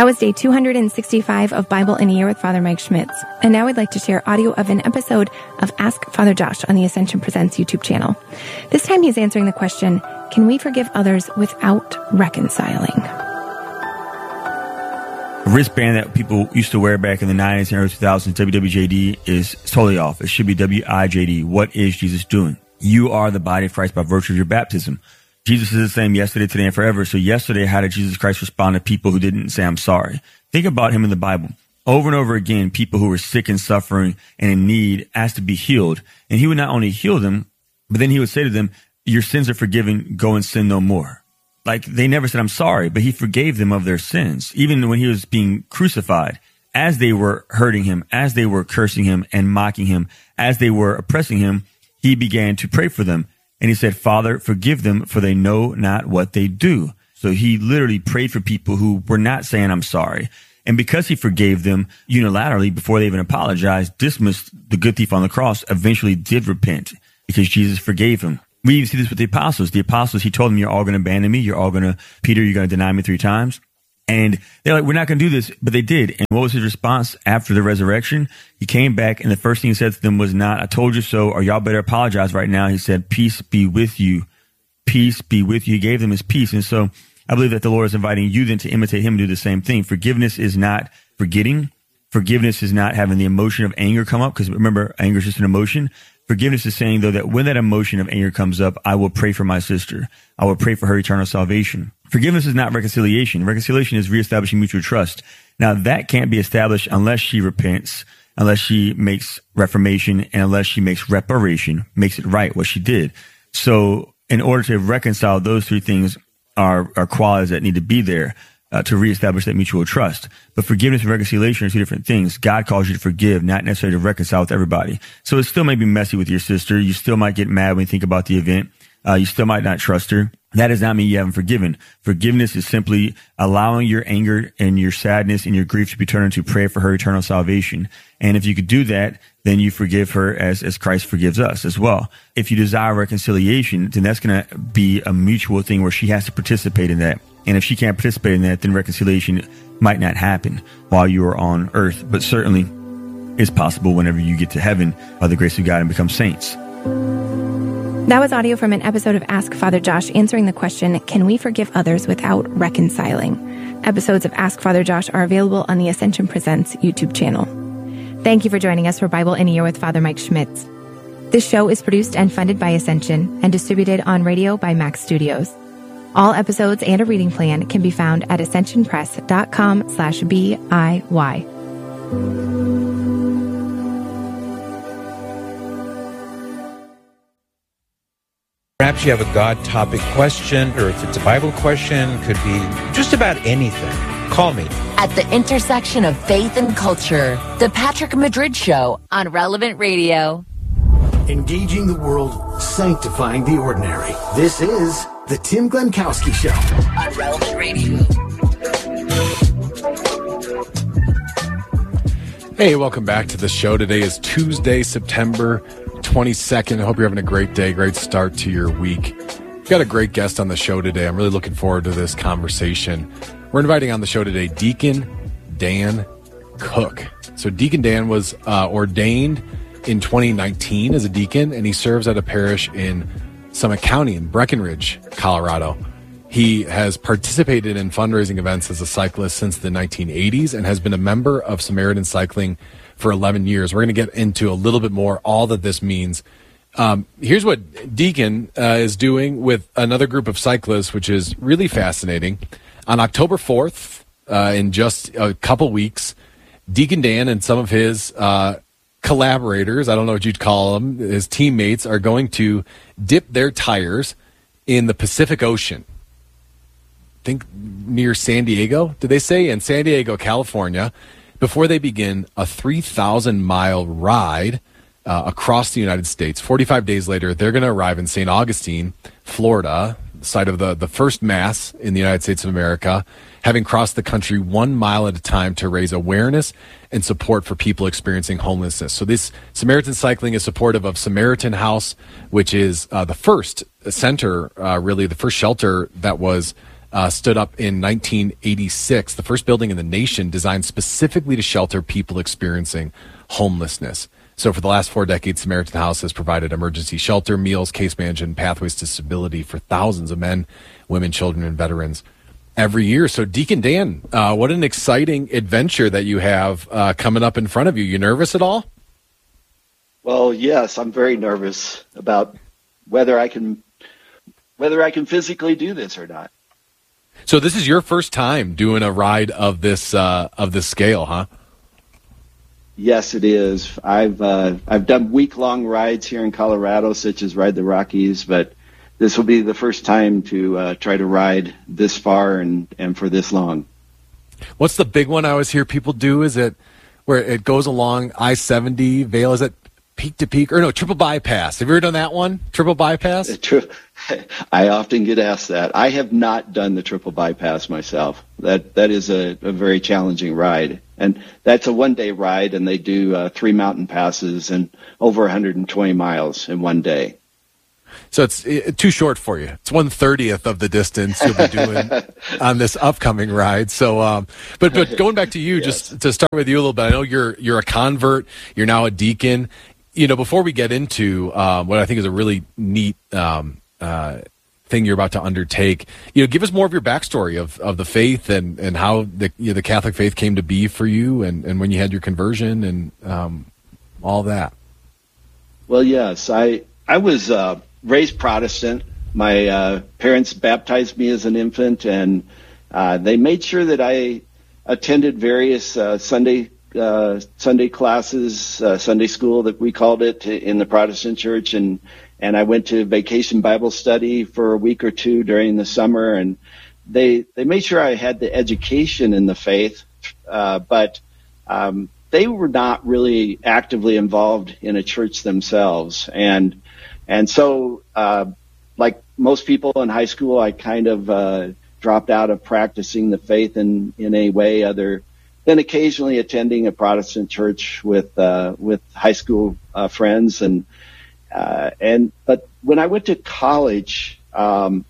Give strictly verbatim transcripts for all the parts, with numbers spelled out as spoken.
That was day two hundred sixty-five of Bible in a Year with Father Mike Schmitz. And now I'd like to share audio of an episode of Ask Father Josh on the Ascension Presents YouTube channel. This time he's answering the question, can we forgive others without reconciling? The wristband that people used to wear back in the nineties and early two thousands, W W J D, is totally off. It should be W I J D. What is Jesus doing? You are the body of Christ by virtue of your baptism. Jesus is the same yesterday, today, and forever. So yesterday, how did Jesus Christ respond to people who didn't say, I'm sorry? Think about him in the Bible. Over and over again, people who were sick and suffering and in need asked to be healed. And he would not only heal them, but then he would say to them, your sins are forgiven, go and sin no more. Like, they never said, I'm sorry, but he forgave them of their sins. Even when he was being crucified, as they were hurting him, as they were cursing him and mocking him, as they were oppressing him, he began to pray for them. And he said, Father, forgive them, for they know not what they do. So he literally prayed for people who were not saying, I'm sorry. And because he forgave them unilaterally before they even apologized, Dismas, the good thief on the cross, eventually did repent because Jesus forgave him. We even see this with the apostles. The apostles, he told them, you're all going to abandon me. You're all going to, Peter, you're going to deny me three times. And they're like, we're not going to do this. But they did. And what was his response after the resurrection? He came back, and the first thing he said to them was not, I told you so, or y'all better apologize right now. He said, peace be with you. Peace be with you. He gave them his peace. And so I believe that the Lord is inviting you then to imitate him and do the same thing. Forgiveness is not forgetting. Forgiveness is not having the emotion of anger come up, because remember, anger is just an emotion. Forgiveness is saying, though, that when that emotion of anger comes up, I will pray for my sister. I will pray for her eternal salvation. Forgiveness is not reconciliation. Reconciliation is reestablishing mutual trust. Now, that can't be established unless she repents, unless she makes reformation, and unless she makes reparation, makes it right what she did. So in order to reconcile, those three things are, are qualities that need to be there uh, to reestablish that mutual trust. But forgiveness and reconciliation are two different things. God calls you to forgive, not necessarily to reconcile with everybody. So it still may be messy with your sister. You still might get mad when you think about the event. Uh, you still might not trust her. That does not mean you haven't forgiven. Forgiveness is simply allowing your anger and your sadness and your grief to be turned into prayer for her eternal salvation. And if you could do that, then you forgive her as, as Christ forgives us as well. If you desire reconciliation, then that's going to be a mutual thing where she has to participate in that. And if she can't participate in that, then reconciliation might not happen while you are on earth. But certainly it's possible whenever you get to heaven by the grace of God and become saints. That was audio from an episode of Ask Father Josh answering the question, can we forgive others without reconciling? Episodes of Ask Father Josh are available on the Ascension Presents YouTube channel. Thank you for joining us for Bible in a Year with Father Mike Schmitz. This show is produced and funded by Ascension and distributed on radio by Max Studios. All episodes and a reading plan can be found at ascensionpress.com slash B-I-Y. Perhaps you have a God topic question, or if it's a Bible question, could be just about anything. Call me. At the intersection of faith and culture, The Patrick Madrid Show on Relevant Radio. Engaging the world, sanctifying the ordinary. This is The Tim Glenkowski Show on Relevant Radio. Hey, welcome back to the show. Today is Tuesday, September twenty-second. I hope you're having a great day, great start to your week. We've got a great guest on the show today. I'm really looking forward to this conversation. We're inviting on the show today Deacon Dan Cook. So Deacon Dan was uh, ordained in twenty nineteen as a deacon, and he serves at a parish in Summit County in Breckenridge, Colorado. He has participated in fundraising events as a cyclist since the nineteen eighties and has been a member of Samaritan Cycling for eleven years. We're going to get into a little bit more all that this means. Um, here's what Deacon uh, is doing with another group of cyclists, which is really fascinating. On October fourth, uh, in just a couple weeks, Deacon Dan and some of his uh, collaborators, I don't know what you'd call them, his teammates, are going to dip their tires in the Pacific Ocean. I think near San Diego, did they say? In San Diego, California, before they begin a three thousand mile ride uh, across the United States. forty-five days later, they're going to arrive in Saint Augustine, Florida, the site of the, the first Mass in the United States of America, having crossed the country one mile at a time to raise awareness and support for people experiencing homelessness. So this Samaritan Cycling is supportive of Samaritan House, which is uh, the first center, uh, really the first shelter that was uh, stood up in nineteen eighty-six, the first building in the nation designed specifically to shelter people experiencing homelessness. So for the last four decades, Samaritan House has provided emergency shelter, meals, case management, and pathways to stability for thousands of men, women, children, and veterans every year. So Deacon Dan, uh, what an exciting adventure that you have uh, coming up in front of you. You nervous at all? Well, yes, I'm very nervous about whether I can whether I can physically do this or not. So this is your first time doing a ride of this uh, of this scale, huh? Yes, it is. I've uh, I've done week long rides here in Colorado, such as Ride the Rockies, but this will be the first time to uh, try to ride this far and, and for this long. What's the big one I always hear people do? Is it where it goes along I seventy, Vail? Is it peak to peak? Or no, triple bypass. Have you ever done that one? Triple bypass? I often get asked that. I have not done the triple bypass myself. That That is a, a very challenging ride. And that's a one-day ride, and they do uh, three mountain passes and over one hundred twenty miles in one day. So it's it, too short for you. It's one thirtieth of the distance you'll be doing on this upcoming ride. So, um, but but going back to you, yes. Just to start with you a little bit. I know you're you're a convert. You're now a deacon. You know, before we get into um, what I think is a really neat um, uh, thing you're about to undertake, you know, give us more of your backstory of, of the faith and, and how the you know, the Catholic faith came to be for you, and, and when you had your conversion and um, all that. Well, yes, I I was uh, raised Protestant. My uh, parents baptized me as an infant, and uh, they made sure that I attended various uh, Sunday uh, Sunday classes, uh, Sunday school that we called it in the Protestant church, and and I went to vacation Bible study for a week or two during the summer, and they they made sure I had the education in the faith, uh, but um, they were not really actively involved in a church themselves, and and so uh, like most people in high school, I kind of uh, dropped out of practicing the faith in in a way other than occasionally attending a Protestant church with uh, with high school uh, friends, and uh, and but when I went to college, um,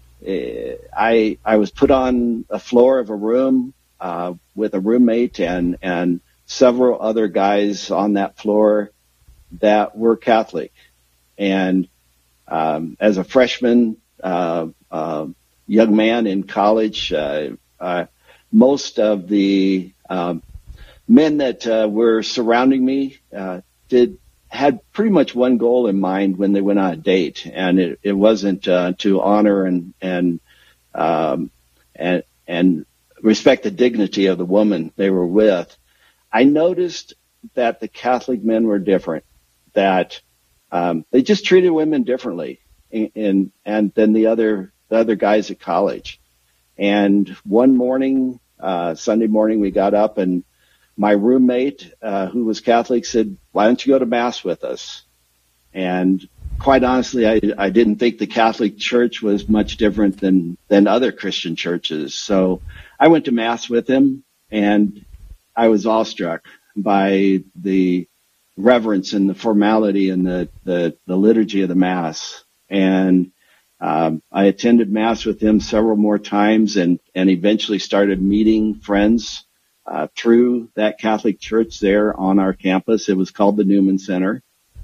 I I was put on a floor of a room uh, with a roommate and and several other guys on that floor that were Catholic, and um, as a freshman uh, uh, young man in college, uh, uh, most of the Um, men that uh, were surrounding me uh, did had pretty much one goal in mind when they went on a date, and it, it wasn't uh, to honor and and um, and and respect the dignity of the woman they were with. I noticed that the Catholic men were different, that um, they just treated women differently, in, in, and than the other the other guys at college. And one morning. Uh, Sunday morning, we got up, and my roommate, uh, who was Catholic, said, "Why don't you go to Mass with us?" And quite honestly, I, I didn't think the Catholic Church was much different than, than other Christian churches. So I went to Mass with him, and I was awestruck by the reverence and the formality and the, the, the liturgy of the Mass. And Um, I attended Mass with him several more times, and, and eventually started meeting friends uh, through that Catholic church there on our campus. It was called the Newman Center.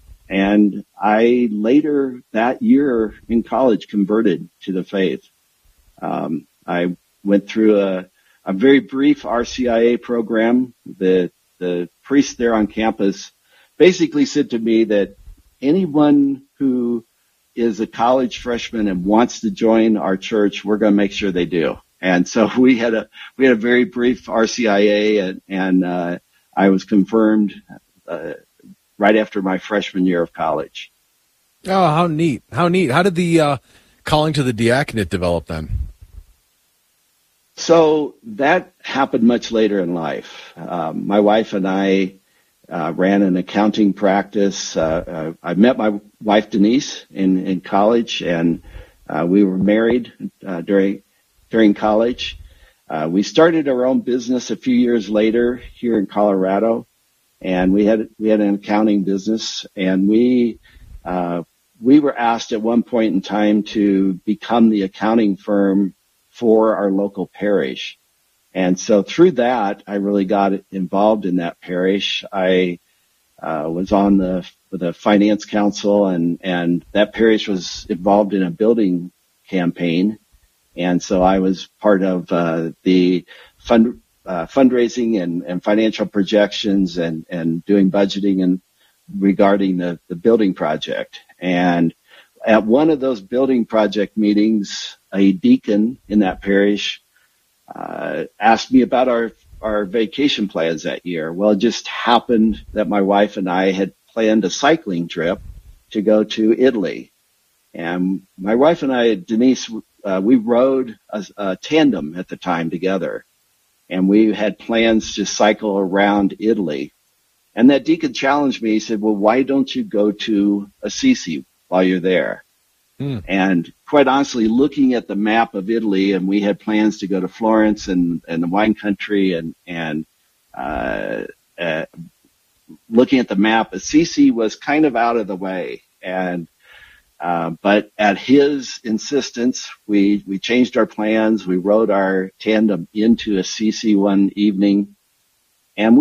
And I later that year in college converted to the faith. Um, I went through a, a very brief R C I A program. The, the priest there on campus basically said to me that anyone who is a college freshman and wants to join our church, we're going to make sure they do. And so we had a we had a very brief R C I A, and, and uh, I was confirmed uh, right after my freshman year of college. Oh, how neat! How neat! How did the uh, calling to the diaconate develop then? So that happened much later in life. Um, my wife and I Uh, ran an accounting practice. Uh, uh, I met my wife, Denise, in, in college, and uh, we were married uh, during during college. Uh, we started our own business a few years later here in Colorado, and we had we had an accounting business, and we uh, we were asked at one point in time to become the accounting firm for our local parish. And so through that, I really got involved in that parish. I uh, was on the the finance council, and, and that parish was involved in a building campaign. And so I was part of uh, the fund uh, fundraising and, and financial projections and, and doing budgeting and regarding the, the building project. And at one of those building project meetings, a deacon in that parish uh, asked me about our, our vacation plans that year. Well, it just happened that my wife and I had planned a cycling trip to go to Italy. And my wife and I, Denise, uh, we rode a, a tandem at the time together. And we had plans to cycle around Italy. And that deacon challenged me. He said, well, why don't you go to Assisi while you're there? Mm. And quite honestly, looking at the map of Italy, and we had plans to go to Florence and, and the wine country, and, and uh, uh, looking at the map, Assisi was kind of out of the way. And uh, but at his insistence, we, we changed our plans. We rode our tandem into Assisi one evening, and we